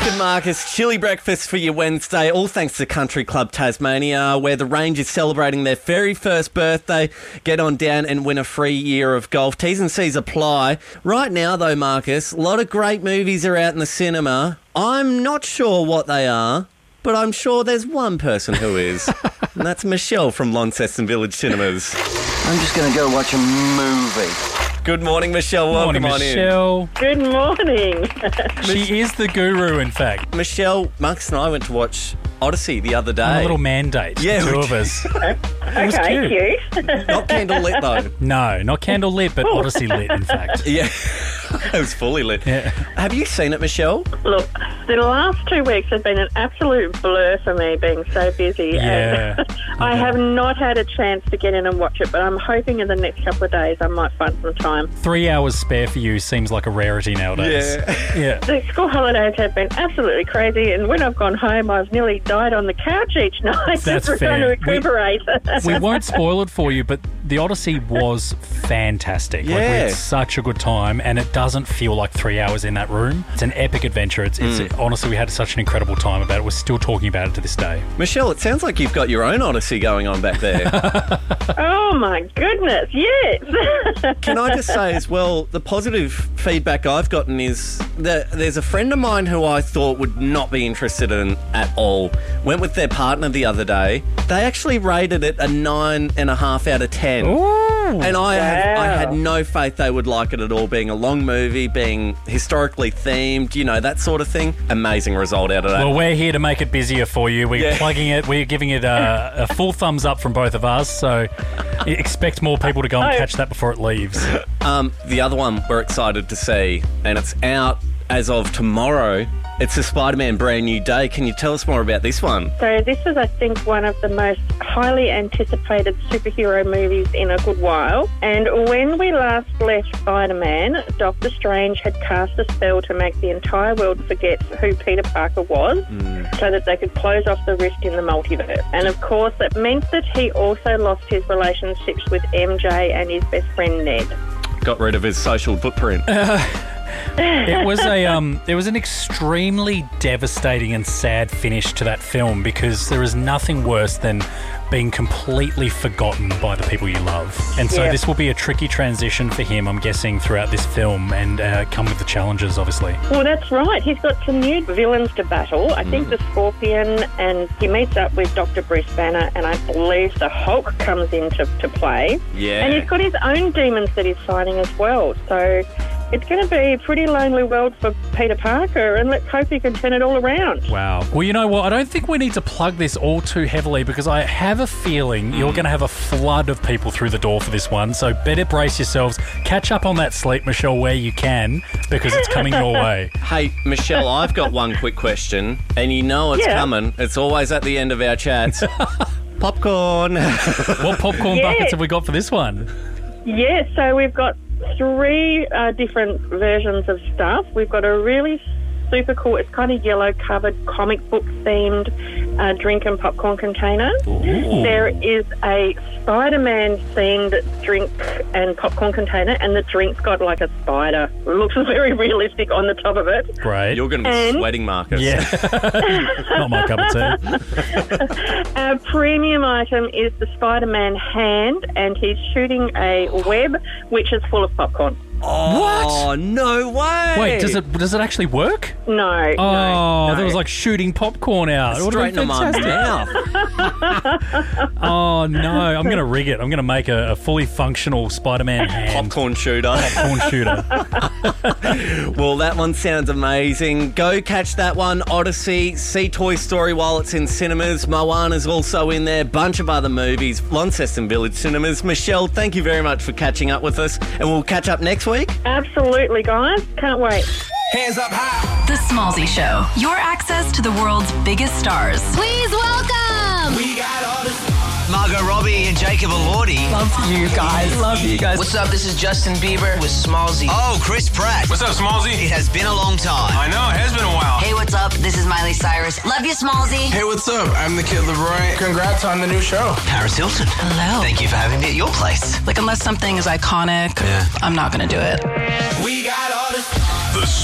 and Marcus, chilly breakfast for your Wednesday, all thanks to Country Club Tasmania, where the range is celebrating their very first birthday. Get on down and win a free year of golf. T's and C's apply. Right now, though, Marcus, a lot of great movies are out in the cinema. I'm not sure what they are, but I'm sure there's one person who is, and that's Michelle from Launceston Village Cinemas. I'm just going to go watch a movie. Good morning, Michelle. Welcome Morning, on Michelle. Good morning. She is the guru, in fact. in. Michelle, Marcus and I went to watch Odyssey the other day. On a little mandate, Yeah, the two we of us. It was Okay, cute. cute. Not candlelit, though. No, not candle lit, but Odyssey lit, in fact. Yeah, it was fully lit. Yeah. Have you seen it, Michelle? Look, the last 2 weeks have been an absolute blur for me, being so busy. Yeah. And I have not had a chance to get in and watch it, but I'm hoping in the next couple of days I might find some time. 3 hours spare for you seems like a rarity nowadays. Yeah. The school holidays have been absolutely crazy, and when I've gone home, I've nearly died on the couch each night That's just trying to fair. recuperate. We won't spoil it for you, but the Odyssey was fantastic. Like, we Yeah. had such a good time, and it doesn't feel like 3 hours in that room. It's an epic adventure. It's honestly, we had such an incredible time about it. We're still talking about it to this day. Michelle, it sounds like you've got your own Odyssey going on back there. Oh, my goodness, yes. Can I just say as well, the positive feedback I've gotten is that there's a friend of mine who I thought would not be interested in at all. Went with their partner the other day. They actually rated it a 9.5 out of 10. And I had no faith they would like it at all, being a long movie, being historically themed, you know, that sort of thing. Amazing result out of that. Well, we're here to make it busier for you. We're plugging it. We're giving it a full thumbs up from both of us. So expect more people to go and catch that before it leaves. The other one we're excited to see, and it's out as of tomorrow. It's the Spider-Man Brand New Day. Can you tell us more about this one? So this is, I think, one of the most highly anticipated superhero movies in a good while. And when we last left Spider-Man, Doctor Strange had cast a spell to make the entire world forget who Peter Parker was so that they could close off the rift in the multiverse. And, of course, it meant that he also lost his relationships with MJ and his best friend Ned. Got rid of his social footprint. It was an extremely devastating and sad finish to that film, because there is nothing worse than being completely forgotten by the people you love. And so this will be a tricky transition for him, I'm guessing, throughout this film, and come with the challenges, obviously. Well, that's right. He's got some new villains to battle. I think the Scorpion, and he meets up with Dr. Bruce Banner, and I believe the Hulk comes into play. Yeah. And he's got his own demons that he's fighting as well. So it's going to be a pretty lonely world for Peter Parker, and let's hope he can turn it all around. Wow. Well, you know what? I don't think we need to plug this all too heavily, because I have a feeling you're going to have a flood of people through the door for this one. So better brace yourselves. Catch up on that sleep, Michelle, where you can, because it's coming your way. Hey, Michelle, I've got one quick question, and you know it's coming. It's always at the end of our chats. Popcorn. What popcorn buckets have we got for this one? Yeah, so we've got 3 different versions of stuff. We've got a really super cool, it's kind of yellow covered comic book themed drink and popcorn container. Ooh. There is a Spider-Man themed drink and popcorn container, and the drink's got like a spider. It looks very realistic on the top of it. Great. You're going to be sweating, Marcus. Yeah. Not my cup of tea. Our premium item is the Spider-Man hand, and he's shooting a web which is full of popcorn. Oh, What? no way. Wait, does it actually work? No. Oh, no. that was like shooting popcorn out. It would have Straight into been my fantastic. mouth. Oh, no. I'm going to rig it. I'm going to make a fully functional Spider-Man hand. Popcorn shooter. Popcorn shooter. Well, that one sounds amazing. Go catch that one, Odyssey. See Toy Story while it's in cinemas. Moana's also in there. Bunch of other movies. Launceston Village Cinemas. Michelle, thank you very much for catching up with us, and we'll catch up next week. Absolutely, guys. Can't wait. Hands up high. The Smallzy Show. Your access to the world's biggest stars. Please welcome. We got all this. Margot Robbie and Jacob Elordi. Love you guys. What's up? This is Justin Bieber with Smallzy. Oh, Chris Pratt. What's up, Smallzy? It has been a long time. I know, it has been a while. Hey, what's up? This is Miley Cyrus. Love you, Smallzy. Hey, what's up? I'm the Kid Leroy. Congrats on the new show. Paris Hilton. Hello. Thank you for having me at your place. Like, unless something is iconic, Yeah. I'm not going to do it. We got all this. The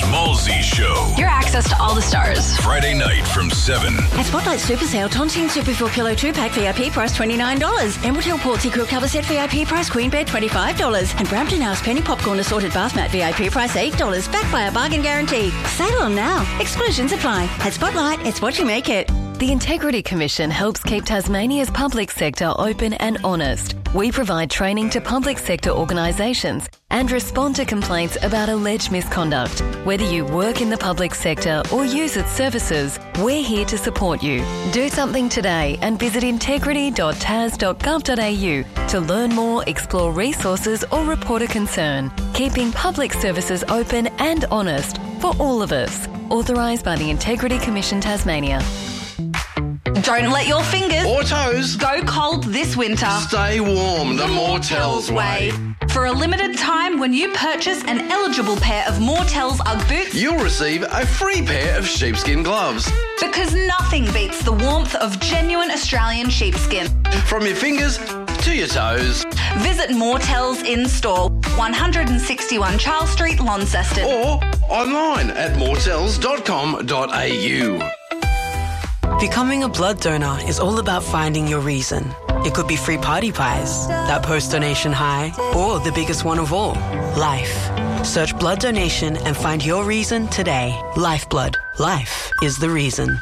Smallzy Show. Your access to all the stars. Friday night from 7. At Spotlight Super Sale, Tontine Super 4 Kilo 2-pack VIP price $29. Emerald Portsea Quilt Cover Set VIP price Queen Bed $25. And Brampton House Penny Popcorn Assorted Bath Mat VIP price $8. Backed by a bargain guarantee. Sale on now. Exclusions apply. At Spotlight, it's what you make it. The Integrity Commission helps keep Tasmania's public sector open and honest. We provide training to public sector organisations and respond to complaints about alleged misconduct. Whether you work in the public sector or use its services, we're here to support you. Do something today and visit integrity.tas.gov.au to learn more, explore resources or report a concern. Keeping public services open and honest for all of us. Authorised by the Integrity Commission Tasmania. Don't let your fingers or toes go cold this winter. Stay warm the Mortels way. For a limited time, when you purchase an eligible pair of Mortels Ugg boots, you'll receive a free pair of sheepskin gloves. Because nothing beats the warmth of genuine Australian sheepskin. From your fingers to your toes. Visit Mortels in store, 161 Charles Street, Launceston. Or online at mortels.com.au. Becoming a blood donor is all about finding your reason. It could be free party pies, that post-donation high, or the biggest one of all, life. Search blood donation and find your reason today. Lifeblood. Life is the reason.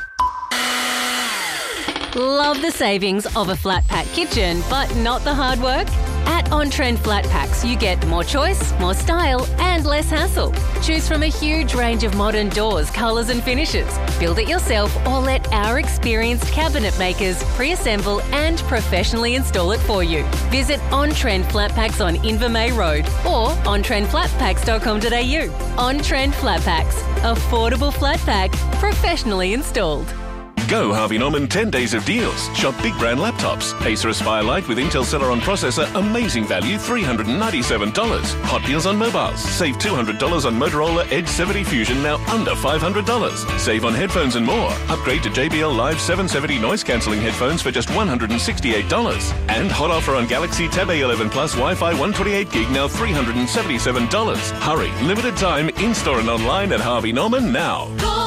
Love the savings of a flat pack kitchen, but not the hard work? At On Trend Flat Packs, you get more choice, more style, and less hassle. Choose from a huge range of modern doors, colours and finishes. Build it yourself or let our experienced cabinet makers pre-assemble and professionally install it for you. Visit On Trend Flat Packs on Invermay Road or ontrendflatpacks.com.au. On Trend Flat Packs. Affordable flat pack, professionally installed. Go Harvey Norman 10 days of deals. Shop big brand laptops. Acer Aspire Lite with Intel Celeron processor, amazing value, $397. Hot deals on mobiles. Save $200 on Motorola Edge 70 Fusion, now under $500. Save on headphones and more. Upgrade to JBL Live 770 noise cancelling headphones for just $168. And hot offer on Galaxy Tab A11 Plus Wi-Fi 128 gig, now $377. Hurry, limited time, in-store and online at Harvey Norman now.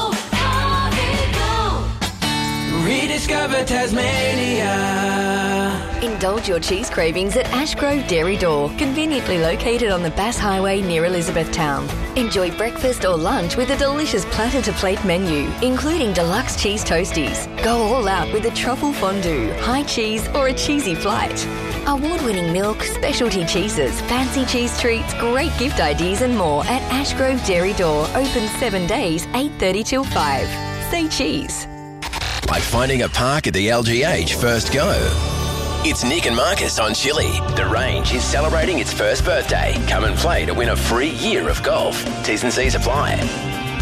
Rediscover Tasmania. Indulge your cheese cravings at Ashgrove Dairy Door, conveniently located on the Bass Highway near Elizabethtown. Enjoy breakfast or lunch with a delicious platter-to-plate menu, including deluxe cheese toasties. Go all out with a truffle fondue, high cheese or a cheesy flight. Award-winning milk, specialty cheeses, fancy cheese treats, great gift ideas and more at Ashgrove Dairy Door, open 7 days, 8:30 till 5. Say cheese. Like finding a park at the LGH first go. It's Nick and Marcus on Chili. The Range is celebrating its first birthday. Come and play to win a free year of golf. T's and C's apply.